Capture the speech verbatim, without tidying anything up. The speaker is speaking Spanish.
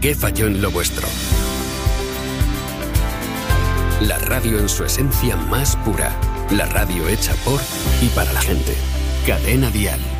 ¿Qué falló en lo vuestro? La radio en su esencia más pura. La radio hecha por y para la gente. Cadena Dial.